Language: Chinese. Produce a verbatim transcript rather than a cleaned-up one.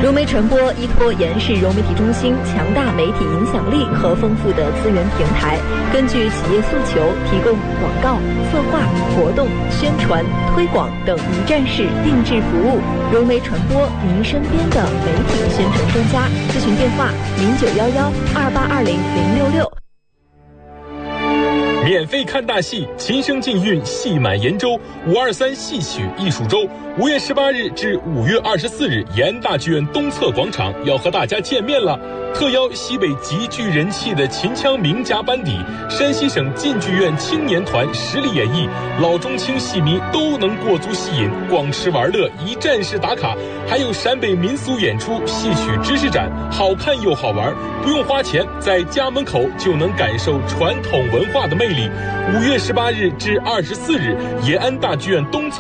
融媒传播依托延世融媒体中心强大媒体影响力和丰富的资源平台，根据企业诉求提供广告、策划、活动、宣传、推广等一站式定制服务。融媒传播，您身边的媒体宣传专家。咨询电话：零九幺幺二八二零零六六。 免费看大戏，琴声禁韵，戏满延州。五二三戏曲艺术周，五月十八日至五月二十四日，延安大剧院东侧广场要和大家见面了。特邀西北极具人气的秦腔名家班底，山西省晋剧院青年团实力演绎，老中青戏迷都能过足戏瘾，逛吃玩乐，一站式打卡。还有陕北民俗演出、戏曲知识展，好看又好玩，不用花钱，在家门口就能感受传统文化的魅力。五月十八日至二十四日，延安大剧院东侧